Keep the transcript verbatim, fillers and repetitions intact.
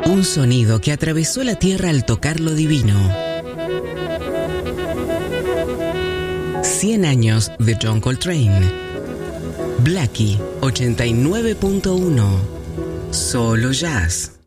Un sonido que atravesó la tierra al tocar lo divino. cien años de John Coltrane. Blackie ochenta y nueve punto uno. Solo jazz.